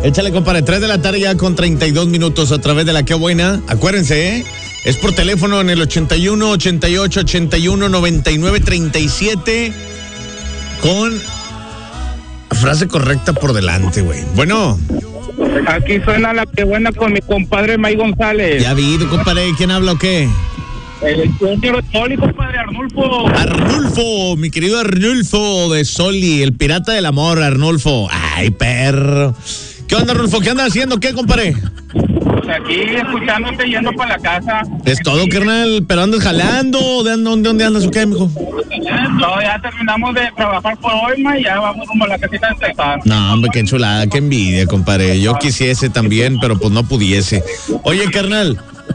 Échale, compadre, 3 de la tarde ya con 32 minutos a través de la Qué Buena. Acuérdense, es por teléfono en el 81 88 81 99 37 con frase correcta por delante, güey. Bueno. Aquí suena la Qué Buena con mi compadre May González. Ya vi, compadre, ¿quién habla o qué? El dueño de Soli, compadre, Arnulfo. Arnulfo, mi querido Arnulfo de Soli, el pirata del amor, Arnulfo. Ay, perro. ¿Qué onda, Arnulfo? ¿Qué andas haciendo? ¿Qué, compadre? Pues aquí escuchándote yendo para la casa. Es todo, carnal, pero andas jalando. ¿Dónde andas o qué, mijo? No, ya terminamos de trabajar por hoy, ma, y ya vamos como a la casita de empezar. No, hombre, qué chulada, qué envidia, compadre. Yo quisiese también, pero pues no pudiese. Oye, carnal.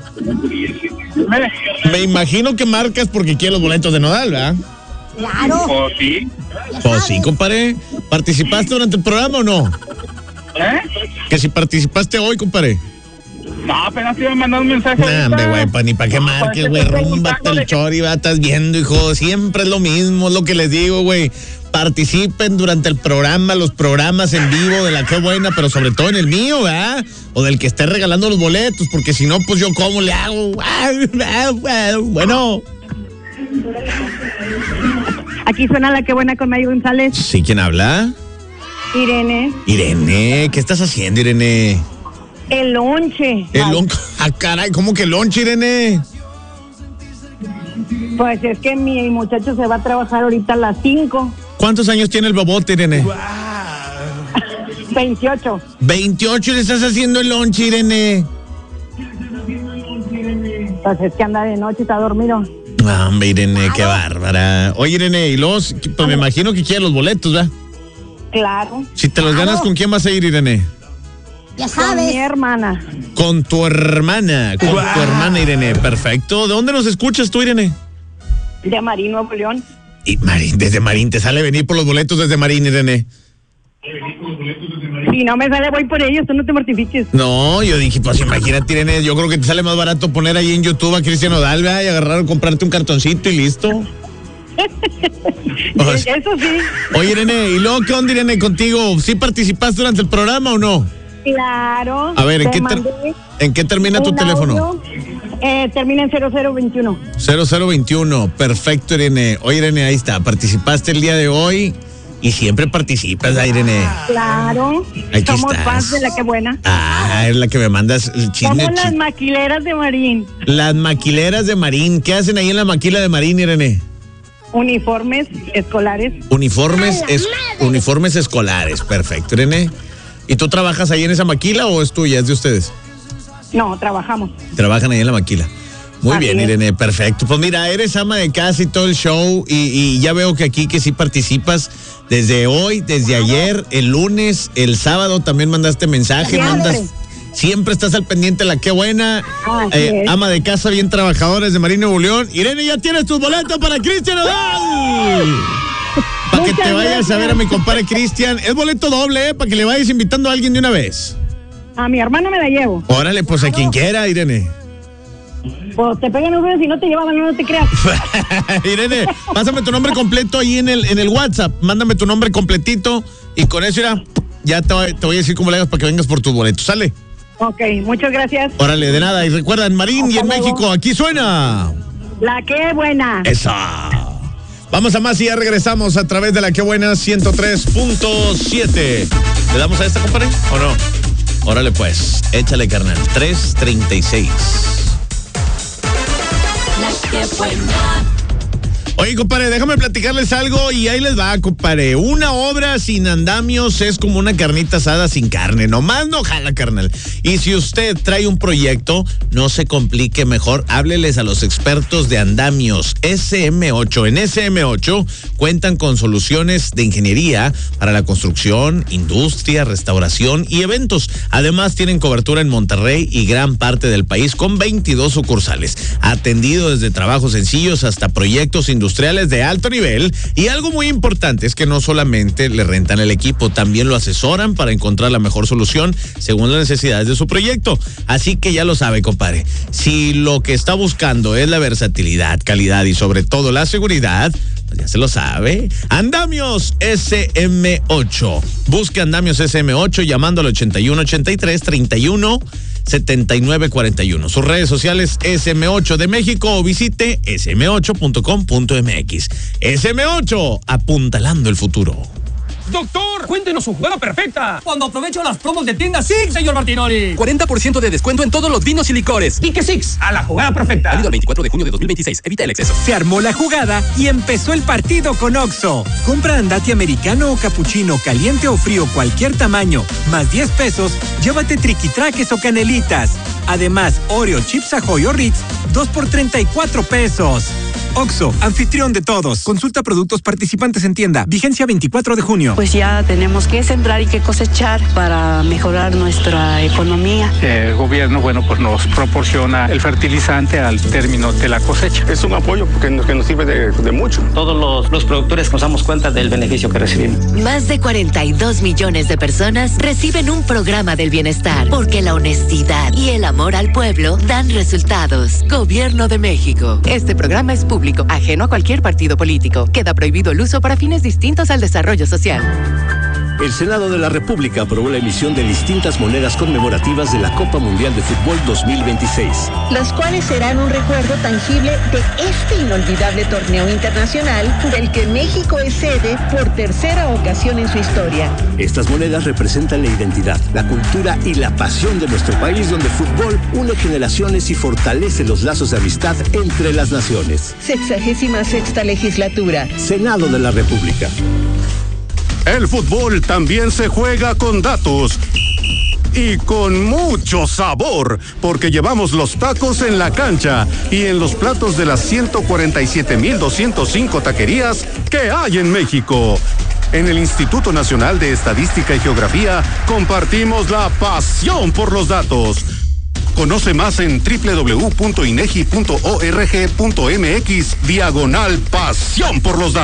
Me imagino que marcas porque quieres los boletos de Nodal, ¿verdad? Claro. Pues sí. Pues sí, compadre. ¿Participaste durante el programa o no? Que si participaste hoy, compadre. No, apenas te iba a mandar un mensaje. No, hombre, güey, pues ni para qué marques, güey. Rúmbate el chori, va, estás viendo, hijo. Siempre es lo mismo, es lo que les digo, güey. Participen durante el programa, los programas en vivo de la Qué Buena, pero sobre todo en el mío, ¿verdad? O del que esté regalando los boletos, porque si no, pues yo cómo le hago. Bueno. Aquí suena la Qué Buena con May González. ¿Sí? ¿Quién habla? Irene. Irene, ¿qué estás haciendo, Irene? El lonche. Ah, caray, ¿cómo que lonche, Irene? Pues es que mi muchacho se va a trabajar ahorita a las 5. ¿Cuántos años tiene el babote, Irene? 28. 28 le estás haciendo el lonche, Irene. Pues es que anda de noche, está dormido. Hombre, Irene, qué bárbara. Oye, Irene, y los, pues me imagino que quieres los boletos, ¿verdad? Claro. Si te los ganas, ¿con quién vas a ir, Irene? Ya sabes. Con mi hermana. Con tu hermana, tu hermana, Irene. Perfecto. ¿De dónde nos escuchas tú, Irene? De Marín, Nuevo León. Y Marín, desde Marín, ¿te sale venir por los boletos desde Marín, Irene? Si no me sale, voy por ellos, tú no te mortifiques. No, yo dije, pues imagínate, Irene, yo creo que te sale más barato poner ahí en YouTube a Cristian Nodal, ¿verdad? Y agarrar, comprarte un cartoncito y listo. Eso sí. Oye, Irene, ¿y luego qué onda, Irene, contigo? ¿Sí participaste durante el programa o no? Claro. A ver, ¿en qué termina tu teléfono? Termina en 0021. 0021, perfecto, Irene. Oye, Irene, ahí está, participaste el día de hoy y siempre participas, Irene. Claro. Aquí somos estás. fans de la Qué Buena. Ah, es la que me mandas el chisme. Somos las maquileras de Marín. Las maquileras de Marín. ¿Qué hacen ahí en la maquila de Marín, Irene? Uniformes escolares. Uniformes escolares, perfecto, Irene. ¿Y tú trabajas ahí en esa maquila o es tuya, es de ustedes? No, trabajamos. Trabajan ahí en la maquila. Muy Así bien, es. Irene, perfecto. Pues mira, eres ama de casa y todo el show y ya veo que aquí que sí participas desde hoy, desde ayer, el lunes, el sábado también mandaste mensaje, siempre estás al pendiente de la Qué Buena. Ama de casa, bien trabajadora desde Marín, Nuevo León. Irene, ya tienes tus boletos para Cristian Nodal. Para que te vayas a ver a mi compadre Cristian. Es boleto doble, para que le vayas invitando a alguien de una vez. A mi hermana me la llevo. Órale, pues a quien quiera, Irene. Pues te pegan ustedes si no te llevan, no te creas. Irene, pásame tu nombre completo ahí en el WhatsApp. Mándame tu nombre completito y con eso ya te voy a decir cómo le hagas para que vengas por tus boletos. ¿Sale? Ok, muchas gracias. Órale, de nada. Y recuerda, en Marín y en México, aquí suena La Qué Buena. Esa. Vamos a más y ya regresamos a través de la Qué Buena 103.7. ¿Le damos a esta, compadre? ¿O no? Órale, pues. Échale, carnal. 3:36. La Qué Buena. Oye, compadre, déjame platicarles algo y ahí les va, compadre. Una obra sin andamios es como una carnita asada sin carne. Nomás no jala, carnal. Y si usted trae un proyecto, no se complique, mejor hábleles a los expertos de andamios SM8. En SM8 cuentan con soluciones de ingeniería para la construcción, industria, restauración y eventos. Además, tienen cobertura en Monterrey y gran parte del país con 22 sucursales. Atendido desde trabajos sencillos hasta proyectos industriales de alto nivel, y algo muy importante es que no solamente le rentan el equipo, también lo asesoran para encontrar la mejor solución según las necesidades de su proyecto. Así que ya lo sabe, compadre, si lo que está buscando es la versatilidad, calidad y sobre todo la seguridad, ya se lo sabe. Andamios SM8. Busque Andamios SM8 llamando al 8183-317941. Sus redes sociales SM8 de México o visite sm8.com.mx. SM8, apuntalando el futuro. Doctor, cuéntenos su jugada perfecta. Cuando aprovecho las promos de tienda Six, señor Martinoli. 40% de descuento en todos los vinos y licores. ¿Y qué Six? A la jugada perfecta. Válido el 24 de junio de 2026. Evita el exceso. Se armó la jugada y empezó el partido con Oxxo. Compra andati americano o capuchino, caliente o frío, cualquier tamaño. Más 10 pesos, llévate triquitraques o canelitas. Además, Oreo, Chips Ahoy o Ritz, 2 por 34 pesos. Oxxo, anfitrión de todos. Consulta productos participantes en tienda. Vigencia 24 de junio. Pues ya tenemos que sembrar y que cosechar para mejorar nuestra economía. El gobierno, pues nos proporciona el fertilizante al término de la cosecha. Es un apoyo que nos sirve de mucho. Todos los productores nos damos cuenta del beneficio que recibimos. Más de 42 millones de personas reciben un programa del bienestar, porque la honestidad y el amor al pueblo dan resultados. Gobierno de México. Este programa es público, ajeno a cualquier partido político. Queda prohibido el uso para fines distintos al desarrollo social. El Senado de la República aprobó la emisión de distintas monedas conmemorativas de la Copa Mundial de Fútbol 2026. Las cuales serán un recuerdo tangible de este inolvidable torneo internacional del que México es sede por tercera ocasión en su historia. Estas monedas representan la identidad, la cultura y la pasión de nuestro país, donde el fútbol une generaciones y fortalece los lazos de amistad entre las naciones. 66ª legislatura. Senado de la República. El fútbol también se juega con datos y con mucho sabor, porque llevamos los tacos en la cancha y en los platos de las 147,205 taquerías que hay en México. En el Instituto Nacional de Estadística y Geografía compartimos la pasión por los datos. Conoce más en www.inegi.org.mx/pasión por los datos.